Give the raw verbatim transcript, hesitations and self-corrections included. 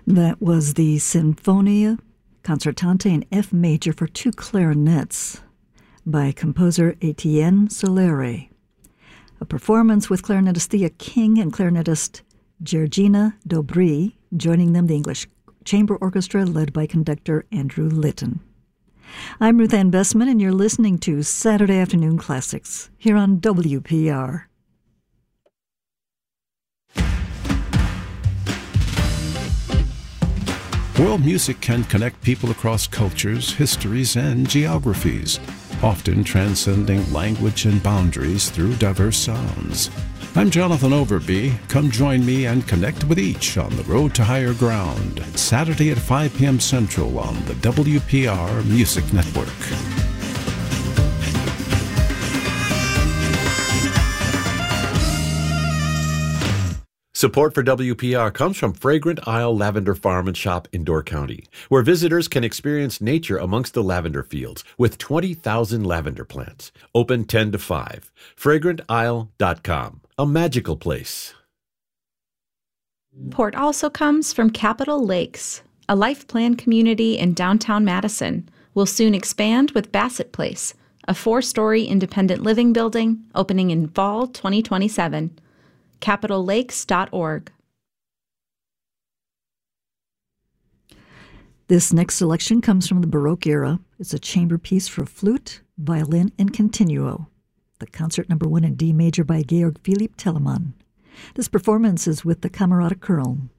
That was the Sinfonia Concertante in F major for two clarinets by composer Etienne Solere. A performance with clarinetist Thea King and clarinetist Georgina Dobry, joining them the English Chamber Orchestra led by conductor Andrew Litton. I'm Ruth Ann Bessman, and you're listening to Saturday Afternoon Classics here on W P R. World music can connect people across cultures, histories, and geographies, often transcending language and boundaries through diverse sounds. I'm Jonathan Overby. Come join me and connect with each on the Road to Higher Ground, Saturday at five p.m. Central on the W P R Music Network. Support for W P R comes from Fragrant Isle Lavender Farm and Shop in Door County, where visitors can experience nature amongst the lavender fields with twenty thousand lavender plants. Open ten to five. fragrant isle dot com. A magical place. Support also comes from Capitol Lakes, a life plan community in downtown Madison. Will soon expand with Bassett Place, a four-story independent living building opening in fall twenty twenty-seven. capitol lakes dot org. This next selection comes from the Baroque era. It's a chamber piece for flute, violin, and continuo. The concert number one in D major by Georg Philipp Telemann. This performance is with the Camerata Köln.